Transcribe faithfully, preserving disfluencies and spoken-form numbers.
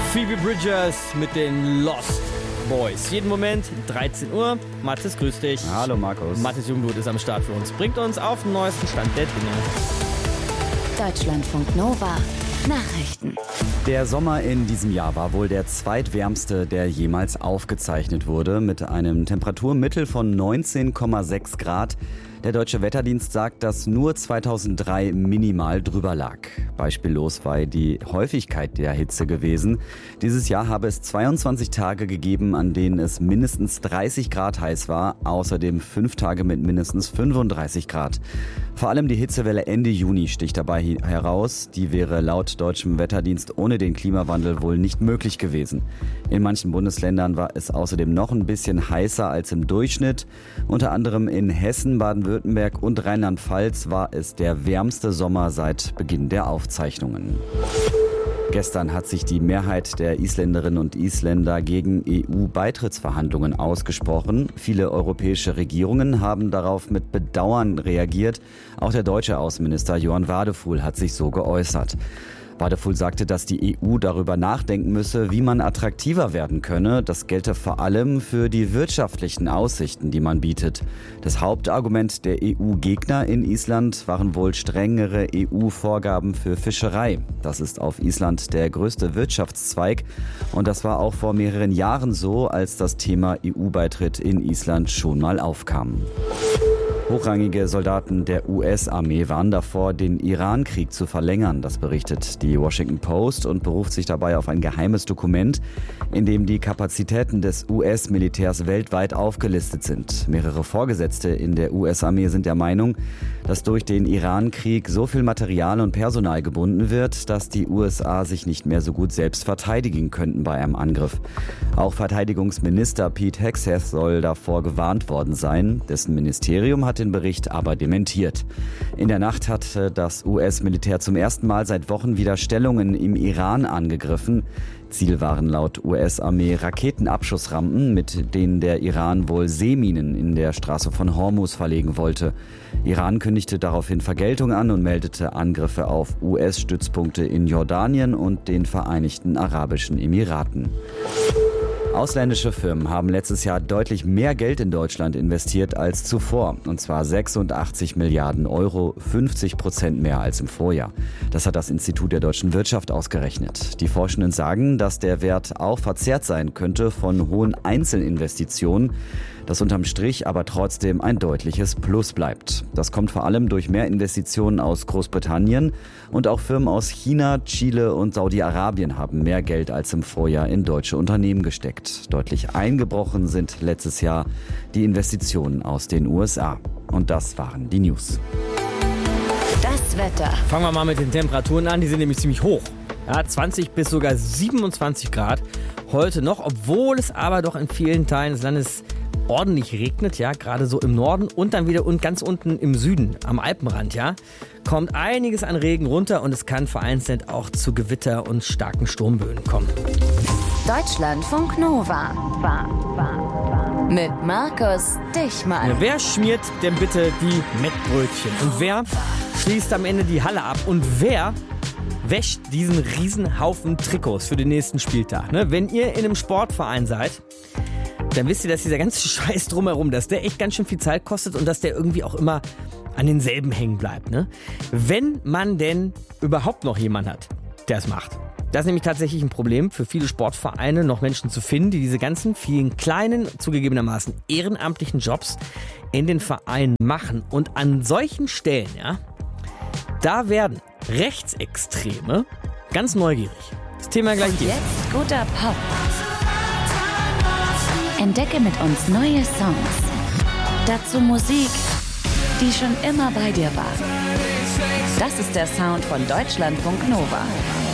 Phoebe Bridgers mit den Lost Boys. Jeden Moment, dreizehn Uhr. Mathis, grüß dich. Hallo Markus. Mathis Jungblut ist am Start für uns. Bringt uns auf den neuesten Stand der Dinge. Deutschlandfunk Nova. Nachrichten. Der Sommer in diesem Jahr war wohl der zweitwärmste, der jemals aufgezeichnet wurde, mit einem Temperaturmittel von neunzehn Komma sechs Grad. Der Deutsche Wetterdienst sagt, dass nur zweitausenddrei minimal drüber lag. Beispiellos war die Häufigkeit der Hitze gewesen. Dieses Jahr habe es zweiundzwanzig Tage gegeben, an denen es mindestens dreißig Grad heiß war, außerdem fünf Tage mit mindestens fünfunddreißig Grad. Vor allem die Hitzewelle Ende Juni sticht dabei heraus. Die wäre laut Deutschem Wetterdienst ohne den Klimawandel wohl nicht möglich gewesen. In manchen Bundesländern war es außerdem noch ein bisschen heißer als im Durchschnitt. Unter anderem in Hessen, Baden-Württemberg und Rheinland-Pfalz war es der wärmste Sommer seit Beginn der Aufzeichnungen. Gestern hat sich die Mehrheit der Isländerinnen und Isländer gegen E U-Beitrittsverhandlungen ausgesprochen. Viele europäische Regierungen haben darauf mit Bedauern reagiert. Auch der deutsche Außenminister Johann Wadefuhl hat sich so geäußert. Wadefuhl sagte, dass die E U darüber nachdenken müsse, wie man attraktiver werden könne. Das gelte vor allem für die wirtschaftlichen Aussichten, die man bietet. Das Hauptargument der E U-Gegner in Island waren wohl strengere E U-Vorgaben für Fischerei. Das ist auf Island der größte Wirtschaftszweig. Und das war auch vor mehreren Jahren so, als das Thema E U-Beitritt in Island schon mal aufkam. Hochrangige Soldaten der U S-Armee warnen davor, den Iran-Krieg zu verlängern. Das berichtet die Washington Post und beruft sich dabei auf ein geheimes Dokument, in dem die Kapazitäten des U S-Militärs weltweit aufgelistet sind. Mehrere Vorgesetzte in der U S-Armee sind der Meinung, dass durch den Iran-Krieg so viel Material und Personal gebunden wird, dass die U S A sich nicht mehr so gut selbst verteidigen könnten bei einem Angriff. Auch Verteidigungsminister Pete Hegseth soll davor gewarnt worden sein. Dessen Ministerium hat den Bericht aber dementiert. In der Nacht hat das U S-Militär zum ersten Mal seit Wochen wieder Stellungen im Iran angegriffen. Ziel waren laut U S-Armee Raketenabschussrampen, mit denen der Iran wohl Seeminen in der Straße von Hormuz verlegen wollte. Iran kündigte daraufhin Vergeltung an und meldete Angriffe auf U S-Stützpunkte in Jordanien und den Vereinigten Arabischen Emiraten. Ausländische Firmen haben letztes Jahr deutlich mehr Geld in Deutschland investiert als zuvor. Und zwar sechsundachtzig Milliarden Euro, fünfzig Prozent mehr als im Vorjahr. Das hat das Institut der deutschen Wirtschaft ausgerechnet. Die Forschenden sagen, dass der Wert auch verzerrt sein könnte von hohen Einzelinvestitionen, das unterm Strich aber trotzdem ein deutliches Plus bleibt. Das kommt vor allem durch mehr Investitionen aus Großbritannien und auch Firmen aus China, Chile und Saudi-Arabien haben mehr Geld als im Vorjahr in deutsche Unternehmen gesteckt. Deutlich eingebrochen sind letztes Jahr die Investitionen aus den U S A. Und das waren die News. Das Wetter. Fangen wir mal mit den Temperaturen an, die sind nämlich ziemlich hoch. Ja, zwanzig bis sogar siebenundzwanzig Grad heute noch, obwohl es aber doch in vielen Teilen des Landes ordentlich regnet, ja, gerade so im Norden und dann wieder und ganz unten im Süden, am Alpenrand, ja, kommt einiges an Regen runter und es kann vereinzelt auch zu Gewitter und starken Sturmböen kommen. Deutschlandfunk Nova. Mit Markus Dichmann. Ja, wer schmiert denn bitte die Mettbrötchen? Und wer schließt am Ende die Halle ab? Und wer wäscht diesen Riesenhaufen Trikots für den nächsten Spieltag? Ne? Wenn ihr in einem Sportverein seid, dann wisst ihr, dass dieser ganze Scheiß drumherum, dass der echt ganz schön viel Zeit kostet und dass der irgendwie auch immer an denselben hängen bleibt. Ne? Wenn man denn überhaupt noch jemanden hat, der es macht. Das ist nämlich tatsächlich ein Problem für viele Sportvereine, noch Menschen zu finden, die diese ganzen vielen kleinen, zugegebenermaßen ehrenamtlichen Jobs in den Vereinen machen. Und an solchen Stellen, ja, da werden Rechtsextreme ganz neugierig. Das Thema gleich hier. Jetzt guter Pop. Entdecke mit uns neue Songs. Dazu Musik, die schon immer bei dir war. Das ist der Sound von Deutschlandfunk Nova.